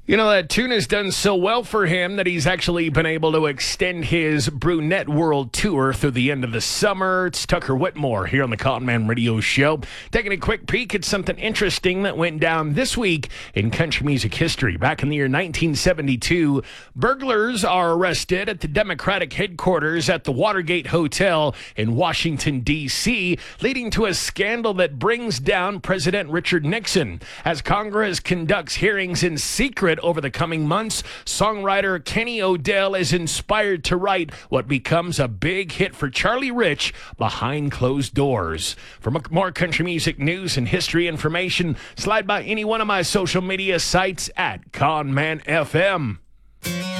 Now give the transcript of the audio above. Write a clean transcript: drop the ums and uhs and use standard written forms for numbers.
You know, that tune has done so well for him that he's actually been able to extend his Brunette World Tour through the end of the summer. It's Tucker Whitmore here on the Con Man Radio Show. Taking a quick peek at something interesting that went down this week in country music history. Back in the year 1972, burglars are arrested at the Democratic headquarters at the Watergate Hotel in Washington, D.C., leading to a scandal that brings down President Richard Nixon. As Congress conducts hearings in secret over the coming months, songwriter Kenny Odell is inspired to write what becomes a big hit for Charlie Rich, Behind Closed Doors. For more country music news and history information, slide by any one of my social media sites at ConManFM.